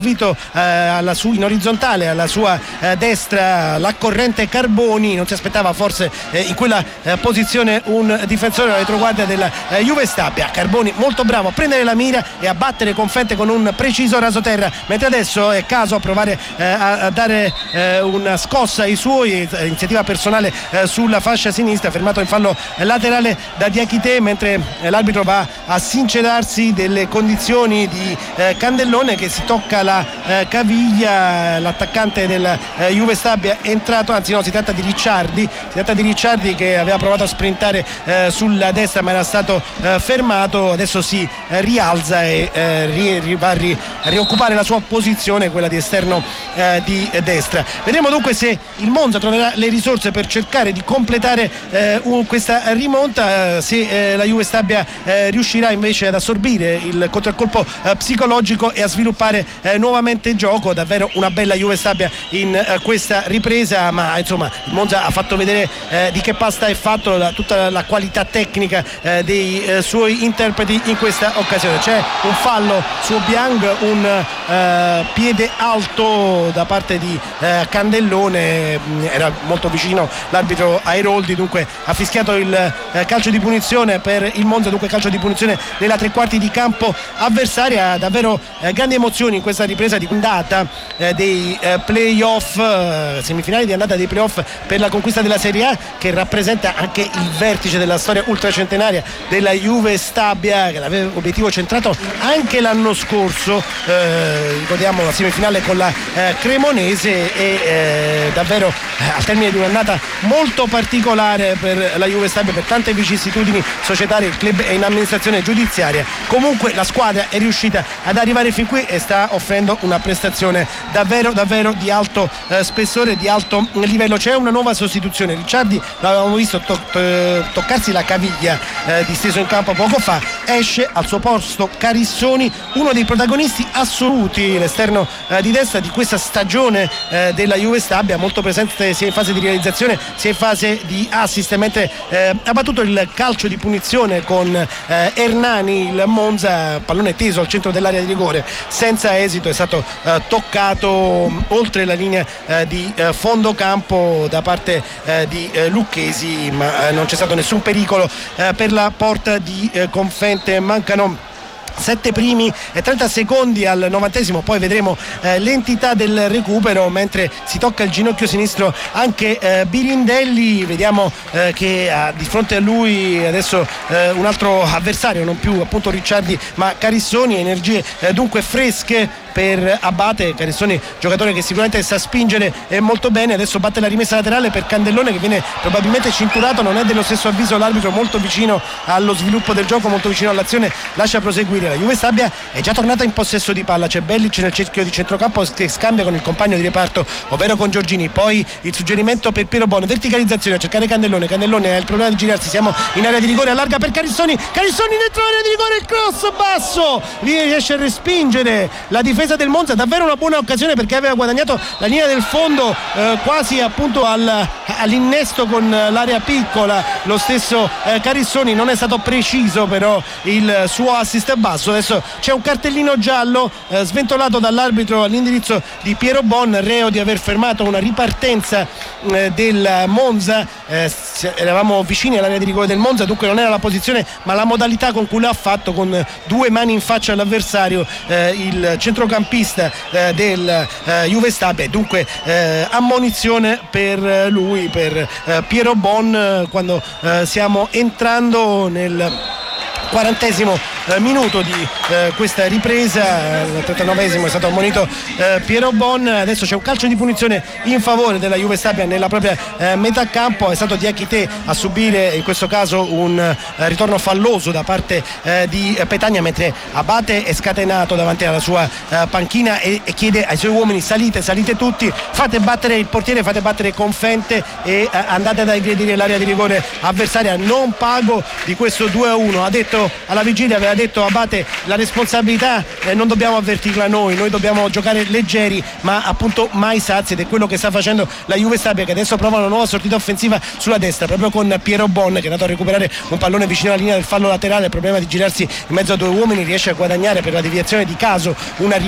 Vito in orizzontale alla sua destra l'accorrente Carboni, non si aspettava forse in quella posizione un difensore alla retroguardia della Juve Stabia. Carboni molto bravo a prendere la mira e a battere Confente con un preciso rasoterra, mentre adesso è caso a provare a dare una scossa ai suoi, iniziativa personale sulla fascia sinistra, fermato in fallo laterale da Diakité, mentre l'arbitro va a sincerarsi delle condizioni di Candellone che si tocca la caviglia. L'attaccante del Juve Stabia è entrato, anzi no, si tratta di Ricciardi che aveva provato a sprintare sulla destra ma era stato fermato. Adesso si rialza e va a rioccupare la sua posizione, quella di esterno di destra. Vedremo dunque se il Monza troverà le risorse per cercare di completare questa rimonta, se la Juve Stabia riuscirà invece ad assorbire il contraccolpo psicologico e a sviluppare nuovamente gioco. Davvero una bella Juve Stabia in questa ripresa, ma insomma il Monza ha fatto vedere di che pasta è fatto, tutta la qualità tecnica dei suoi interpreti in questa occasione. C'è un fallo su Obiang, un piede alto da parte di Candellone, era molto vicino l'arbitro Airoldi, dunque ha fischiato il calcio di punizione per il Monza, dunque calcio di punizione nella tre quarti di campo avversaria. Davvero grandi emozioni in questa ripresa di andata dei playoff, semifinali di andata dei playoff per la conquista della Serie A, che rappresenta anche il vertice della storia ultracentenaria della Juve Stabia, che aveva obiettivo centrato anche l'anno scorso, ricordiamo la semifinale con la Cremonese, e davvero al termine di un'annata molto particolare per la Juve Stabia, per tante vicissitudini societarie, il club è in amministrazione giudiziaria, comunque la squadra è riuscita ad arrivare fin qui e sta offrendo una prestazione davvero di alto spessore, di alto livello. C'è una nuova sostituzione, Ricciardi l'avevamo visto toccarsi la caviglia disteso in campo poco fa, esce al suo posto Carissoni, uno dei protagonisti assoluti, l'esterno di destra di questa stagione della Juve Stabia, molto presente sia in fase di realizzazione sia in fase di assist, mentre ha battuto il calcio di punizione con Hernani il Monza, pallone teso al centro dell'area di rigore senza esito, è stato toccato oltre la linea di fondo campo da parte di Lucchesi, ma non c'è stato nessun pericolo per la porta di Confente. Mancano 7 primi e 30 secondi al 90esimo, poi vedremo l'entità del recupero, mentre si tocca il ginocchio sinistro anche Birindelli. Vediamo che ha di fronte a lui adesso un altro avversario, non più appunto Ricciardi ma Carissoni, energie dunque fresche per Abate. Carissoni, giocatore che sicuramente sa spingere molto bene, adesso batte la rimessa laterale per Candellone che viene probabilmente cinturato, non è dello stesso avviso l'arbitro, molto vicino allo sviluppo del gioco, molto vicino all'azione, lascia proseguire. La Juve Stabia è già tornata in possesso di palla, c'è Bellic nel cerchio di centrocampo che scambia con il compagno di reparto, ovvero con Giorgini, poi il suggerimento per Piero Bon, verticalizzazione a cercare Candellone ha il problema di girarsi, siamo in area di rigore, allarga per Carissoni dentro l'area di rigore, il cross basso, riesce a respingere la difesa del Monza, davvero una buona occasione perché aveva guadagnato la linea del fondo quasi appunto all'innesto con l'area piccola. Lo stesso Carissoni, non è stato preciso però il suo assist basso. Adesso c'è un cartellino giallo sventolato dall'arbitro all'indirizzo di Piero Bon, reo di aver fermato una ripartenza del Monza. Eravamo vicini all'area di rigore del Monza, dunque non era la posizione ma la modalità con cui l'ha fatto, con due mani in faccia all'avversario, il centrocampista del Juve Stabia, dunque ammonizione per lui, per Piero Bon, quando stiamo entrando nel 40esimo minuto di questa ripresa. Al 39esimo è stato ammonito Piero Bon. Adesso c'è un calcio di punizione in favore della Juve Stabia nella propria metà campo, è stato Diakité a subire in questo caso un ritorno falloso da parte di Petagna, mentre Abate è scatenato davanti alla sua panchina e chiede ai suoi uomini: salite tutti, fate battere il portiere, fate battere Confente e andate ad aggredire l'area di rigore avversaria, non pago di questo 2-1. Ha detto alla vigilia, aveva detto Abate, la responsabilità non dobbiamo avvertirla noi dobbiamo giocare leggeri ma appunto mai sazi, ed è quello che sta facendo la Juve Stabia, che adesso prova una nuova sortita offensiva sulla destra proprio con Piero Bon, che è andato a recuperare un pallone vicino alla linea del fallo laterale. Il problema di girarsi in mezzo a due uomini, riesce a guadagnare per la deviazione di caso una